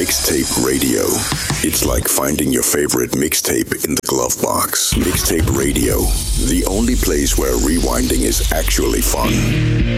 Mixtape Radio. It's like finding your favorite mixtape in the glove box. Mixtape Radio, the only place where rewinding is actually fun.